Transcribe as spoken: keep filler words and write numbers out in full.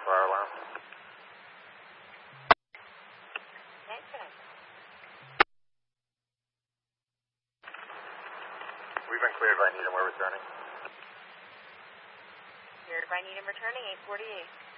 fire alarm. We've been cleared by Needham. We're returning. Cleared by Needham returning, eight forty-eight.